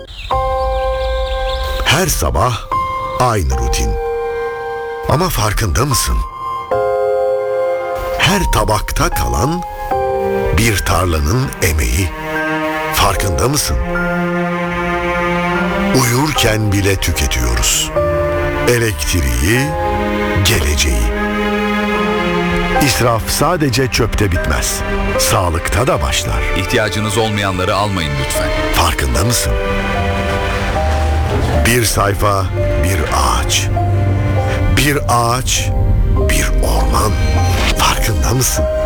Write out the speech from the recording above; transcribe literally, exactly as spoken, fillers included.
Her sabah aynı rutin. Ama farkında mısın? Her tabakta kalan bir tarlanın emeği. Farkında mısın? Uyurken bile tüketiyoruz. Elektriği, geleceği. İsraf sadece çöpte bitmez. Sağlıkta da başlar. İhtiyacınız olmayanları almayın lütfen. Farkında mısın? Bir sayfa, bir ağaç. Bir ağaç, bir orman. Farkında mısın?